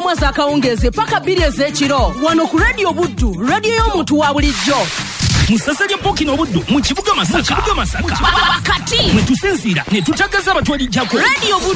mwezi akawungeezi paka 2 ez'ekiro wano ku Radio Buddu, radio y'omuntu wa bulijjo. Musasanya Pokino Buddu mu kibuga Masaka. Kati mwe tusinziira ne tutagaza abatwalijjako. Radio Buddu